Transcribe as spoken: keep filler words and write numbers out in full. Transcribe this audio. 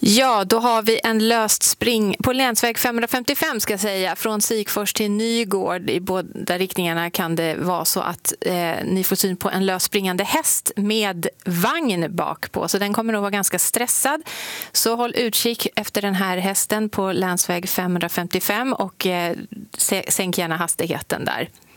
Ja, då har vi en löst spring på länsväg femhundrafemtiofem ska jag säga. Från Sikfors till Nygård. I båda riktningarna kan det vara så att eh, ni får syn på en lösspringande häst med vagn bak på. Så den kommer nog vara ganska stressad. Så håll utkik efter den här hästen på länsväg femhundrafemtiofem och eh, sänk gärna hastigheten där.